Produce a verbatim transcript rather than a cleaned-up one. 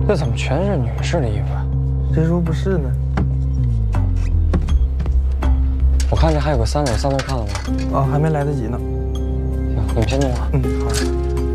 这怎么全是女士的衣服啊？ 谁说不是呢？ 我看见还有个三楼，三楼看了吗？ 啊，还没来得及呢。 行，你们先弄啊。 嗯，好。